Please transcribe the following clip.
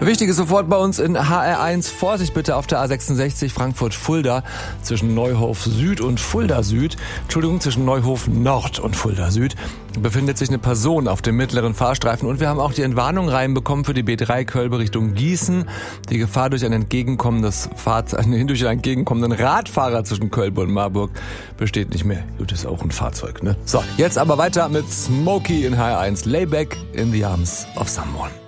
Wichtig ist sofort bei uns in HR1, Vorsicht bitte auf der A66 Frankfurt-Fulda zwischen Neuhof Süd und Fulda Süd, zwischen Neuhof Nord und Fulda Süd befindet sich eine Person auf dem mittleren Fahrstreifen und wir haben auch die Entwarnung reinbekommen für die B3 Kölbe Richtung Gießen. Die Gefahr durch einen entgegenkommenden Radfahrer zwischen Kölbe und Marburg besteht nicht mehr. Gut, ist auch ein Fahrzeug, ne? So, jetzt aber weiter mit Smokey in HR1, Layback in the Arms of Someone.